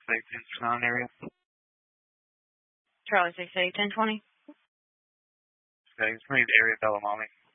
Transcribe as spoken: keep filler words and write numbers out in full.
six eight nine area. Charlie six eight ten twenty. Okay, it's me, area Bellamami.